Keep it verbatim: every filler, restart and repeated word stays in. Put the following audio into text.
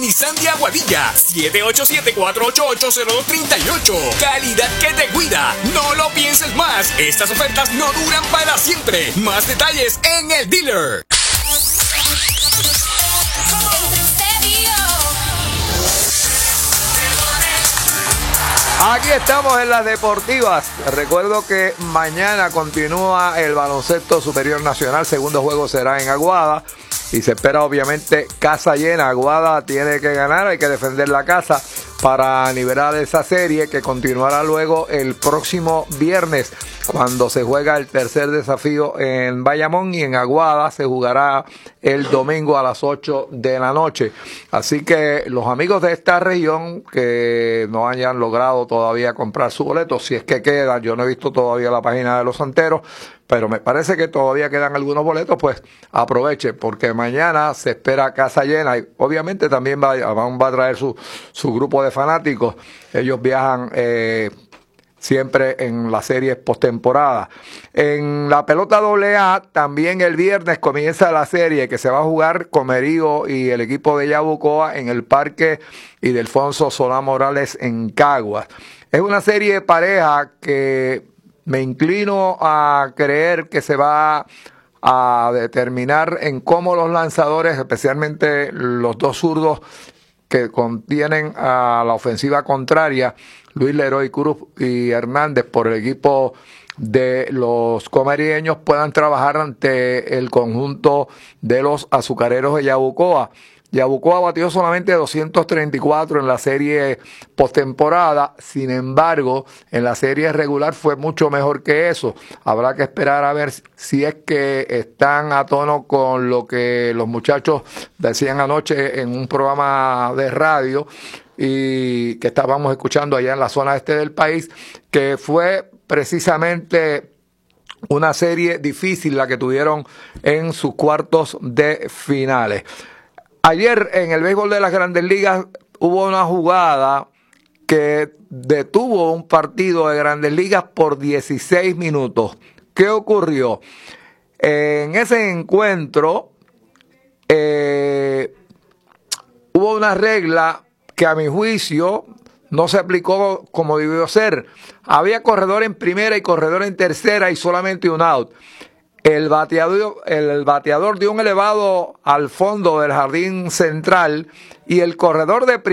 Nissan de Aguadilla. siete ocho siete, cuatro ocho ocho, cero dos tres ocho. Calidad que te cuida. No lo pienses más. Estas ofertas no duran para siempre. Más detalles en el dealer. Aquí estamos en las deportivas. Recuerdo que mañana continúa el baloncesto superior nacional. Segundo juego será en Aguada y se espera obviamente casa llena. Aguada tiene que ganar, hay que defender la casa para nivelar esa serie que continuará luego el próximo viernes cuando se juega el tercer desafío en Bayamón, y en Aguada se jugará el domingo a las ocho de la noche. Así que los amigos de esta región que no hayan logrado todavía comprar su boleto, si es que quedan, yo no he visto todavía la página de los Santeros, pero me parece que todavía quedan algunos boletos, pues aproveche, porque mañana se espera casa llena y obviamente también va, va a traer su, su grupo de fanáticos. Ellos viajan eh, siempre en las series postemporada. En la pelota doble A, también el viernes comienza la serie que se va a jugar Comerío y el equipo de Yabucoa en el Parque Ildefonso Solá Morales en Caguas. Es una serie pareja que me inclino a creer que se va a determinar en cómo los lanzadores, especialmente los dos zurdos que contienen a la ofensiva contraria, Luis Leroy Cruz y Hernández, por el equipo de los comerieños, puedan trabajar ante el conjunto de los azucareros de Yabucoa. Yabucoa batió solamente doscientos treinta y cuatro en la serie postemporada, sin embargo, en la serie regular fue mucho mejor que eso. Habrá que esperar a ver si es que están a tono con lo que los muchachos decían anoche en un programa de radio y que estábamos escuchando allá en la zona este del país, que fue precisamente una serie difícil la que tuvieron en sus cuartos de finales. Ayer en el béisbol de las Grandes Ligas hubo una jugada que detuvo un partido de Grandes Ligas por dieciséis minutos. ¿Qué ocurrió? En ese encuentro eh, hubo una regla que a mi juicio no se aplicó como debió ser. Había corredor en primera y corredor en tercera y solamente un out. El bateador, el bateador dio un elevado al fondo del jardín central y el corredor de